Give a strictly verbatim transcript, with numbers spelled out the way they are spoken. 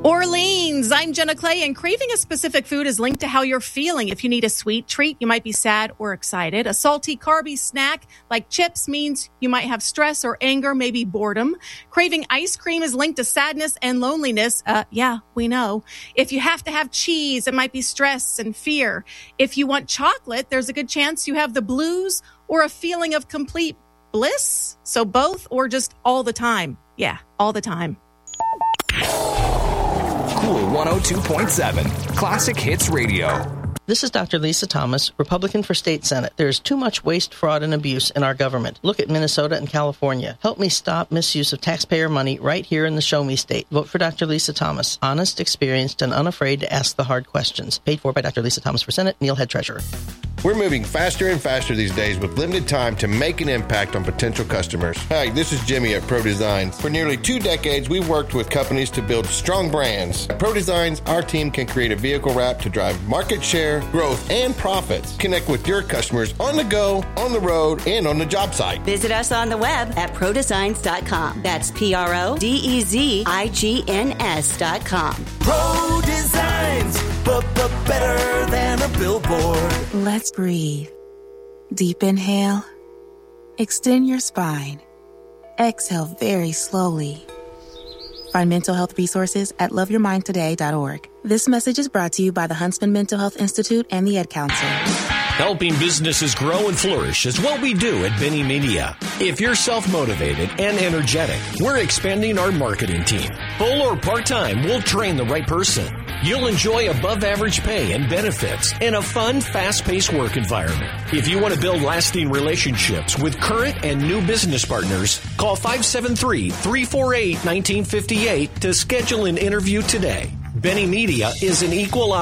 Orleans, I'm Jenna Clay, and craving a specific food is linked to how you're feeling. If you need a sweet treat, you might be sad or excited. A salty, carby snack like chips means you might have stress or anger, maybe boredom. Craving ice cream is linked to sadness and loneliness. Uh, yeah, we know. If you have to have cheese, it might be stress and fear. If you want chocolate, there's a good chance you have the blues or a feeling of complete bliss. So both or just all the time. Yeah, all the time. Cool one oh two point seven, Classic Hits Radio. This is Doctor Lisa Thomas, Republican for State Senate. There is too much waste, fraud, and abuse in our government. Look at Minnesota and California. Help me stop misuse of taxpayer money right here in the Show Me State. Vote for Doctor Lisa Thomas. Honest, experienced, and unafraid to ask the hard questions. Paid for by Doctor Lisa Thomas for Senate, Neil Head Treasurer. We're moving faster and faster these days with limited time to make an impact on potential customers. Hi, this is Jimmy at Pro Designs. For nearly two decades, we've worked with companies to build strong brands. At Pro Designs, our team can create a vehicle wrap to drive market share, growth, and profits. Connect with your customers on the go, on the road, and on the job site. Visit us on the web at pro designs dot com. That's P R O D E Z I G N S dot com. Pro Designs, but better than a billboard. Let's breathe. Deep inhale. Extend your spine. Exhale very slowly. Find mental health resources at love your mind today dot org. This message is brought to you by the Huntsman Mental Health Institute and the Ed Council. Helping businesses grow and flourish is what we do at Benny Media. If you're self-motivated and energetic, we're expanding our marketing team. Full or part-time, we'll train the right person. You'll enjoy above-average pay and benefits and a fun, fast-paced work environment. If you want to build lasting relationships with current and new business partners, call five seven three, three four eight, one nine five eight to schedule an interview today. Benny Media is an equal